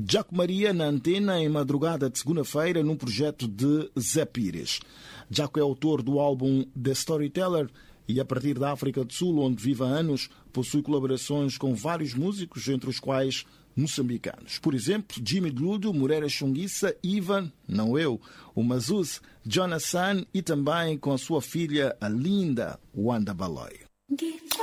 Jaco Maria na antena em madrugada de segunda-feira num projeto de Zé Pires. Jaco é autor do álbum The Storyteller e, a partir da África do Sul, onde vive há anos, possui colaborações com vários músicos, entre os quais moçambicanos. Por exemplo, Jimmy Dludo, Moreira Xunguissa, Ivan, não eu, o Mazuz, Jonathan e também com a sua filha, a linda Wanda Baloy.